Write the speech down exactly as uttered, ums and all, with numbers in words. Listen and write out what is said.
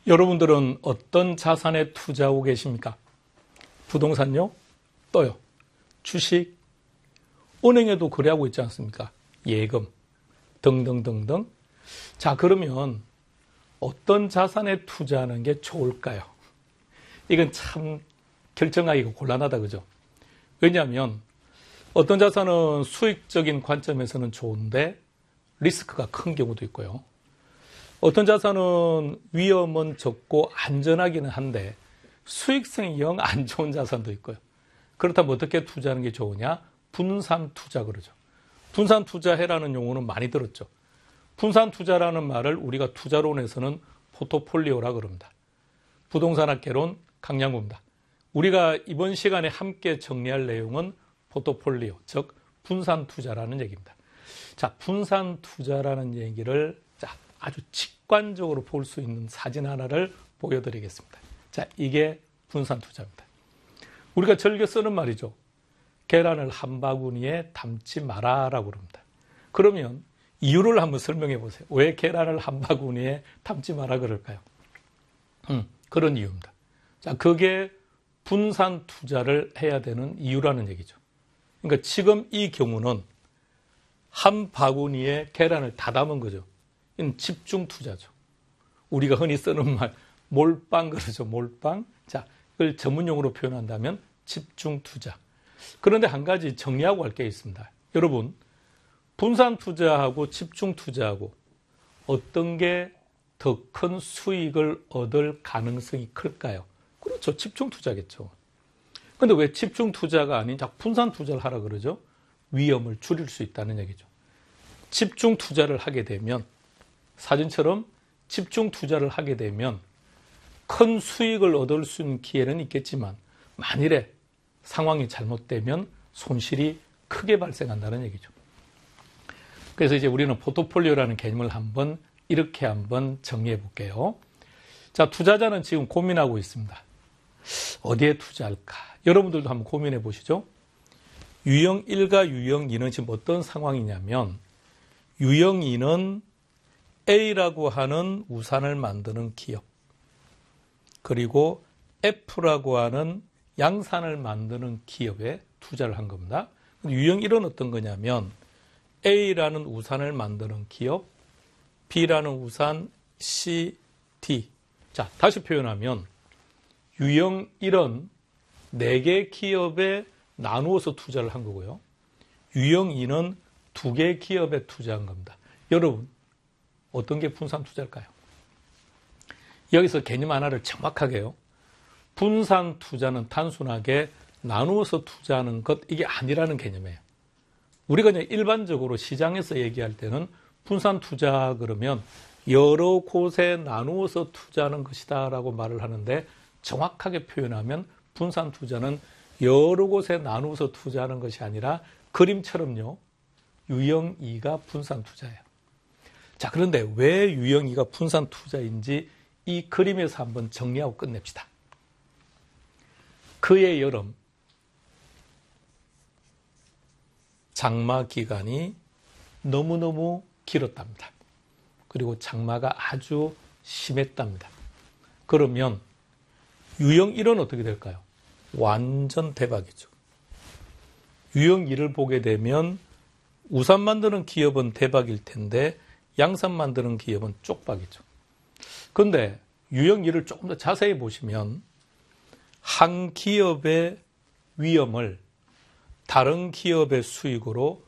여러분들은 어떤 자산에 투자하고 계십니까? 부동산요? 또요? 주식? 은행에도 거래하고 있지 않습니까? 예금 등등등등. 자, 그러면 어떤 자산에 투자하는 게 좋을까요? 이건 참 결정하기가 곤란하다, 그죠? 왜냐하면 어떤 자산은 수익적인 관점에서는 좋은데 리스크가 큰 경우도 있고요. 어떤 자산은 위험은 적고 안전하기는 한데 수익성이 영 안 좋은 자산도 있고요. 그렇다면 어떻게 투자하는 게 좋으냐? 분산 투자 그러죠. 분산 투자해라는 용어는 많이 들었죠. 분산 투자라는 말을 우리가 투자론에서는 포트폴리오라 그럽니다. 부동산학개론 강량구입니다. 우리가 이번 시간에 함께 정리할 내용은 포트폴리오, 즉 분산 투자라는 얘기입니다. 자, 분산 투자라는 얘기를 자, 아주 직관적으로 볼 수 있는 사진 하나를 보여드리겠습니다. 자, 이게 분산 투자입니다. 우리가 즐겨 쓰는 말이죠. 계란을 한 바구니에 담지 마라라고 그럽니다. 그러면 이유를 한번 설명해 보세요. 왜 계란을 한 바구니에 담지 마라 그럴까요? 음, 그런 이유입니다. 자, 그게 분산 투자를 해야 되는 이유라는 얘기죠. 그러니까 지금 이 경우는 한 바구니에 계란을 다 담은 거죠. 이건 집중 투자죠. 우리가 흔히 쓰는 말 몰빵 그러죠. 몰빵. 자, 이걸 전문용어로 표현한다면 집중 투자. 그런데 한 가지 정리하고 할 게 있습니다. 여러분, 분산 투자하고 집중 투자하고 어떤 게 더 큰 수익을 얻을 가능성이 클까요? 그렇죠. 집중 투자겠죠. 근데 왜 집중 투자가 아닌 자꾸 분산 투자를 하라 그러죠? 위험을 줄일 수 있다는 얘기죠. 집중 투자를 하게 되면 사진처럼 집중 투자를 하게 되면 큰 수익을 얻을 수 있는 기회는 있겠지만 만일에 상황이 잘못되면 손실이 크게 발생한다는 얘기죠. 그래서 이제 우리는 포트폴리오라는 개념을 한번 이렇게 한번 정리해 볼게요. 자, 투자자는 지금 고민하고 있습니다. 어디에 투자할까? 여러분들도 한번 고민해 보시죠. 유형 일과 유형 이는 지금 어떤 상황이냐면 유형 이는 A라고 하는 우산을 만드는 기업 그리고 F라고 하는 양산을 만드는 기업에 투자를 한 겁니다. 유형 일은 어떤 거냐면 A라는 우산을 만드는 기업, B라는 우산, C, D. 자, 다시 표현하면 유형 일은 네 개 기업에 나누어서 투자를 한 거고요. 유형 이는 두 개 기업에 투자한 겁니다. 여러분, 어떤 게 분산 투자일까요? 여기서 개념 하나를 정확하게요. 분산 투자는 단순하게 나누어서 투자하는 것, 이게 아니라는 개념이에요. 우리가 그냥 일반적으로 시장에서 얘기할 때는 분산 투자 그러면 여러 곳에 나누어서 투자하는 것이다 라고 말을 하는데 정확하게 표현하면 분산 투자는 여러 곳에 나누어서 투자하는 것이 아니라 그림처럼요. 유형 이가 분산 투자예요. 자, 그런데 왜 유형 이가 분산 투자인지 이 그림에서 한번 정리하고 끝냅시다. 그해 여름 장마 기간이 너무너무 길었답니다. 그리고 장마가 아주 심했답니다. 그러면 유형 일은 어떻게 될까요? 완전 대박이죠. 유형 일을 보게 되면 우산 만드는 기업은 대박일 텐데 양산 만드는 기업은 쪽박이죠. 그런데 유형 일을 조금 더 자세히 보시면 한 기업의 위험을 다른 기업의 수익으로